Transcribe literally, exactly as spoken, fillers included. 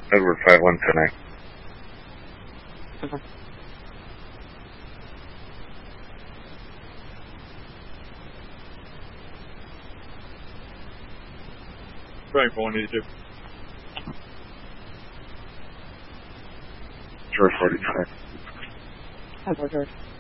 Edward five one ten eight. Okay. Frank for one eighty-two. George forty-five. Have George.